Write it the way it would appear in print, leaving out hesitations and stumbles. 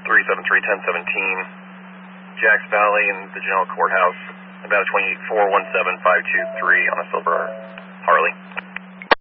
373-1017, Jacks Valley and the Genoa Courthouse, about 2417523 on a silver Harley.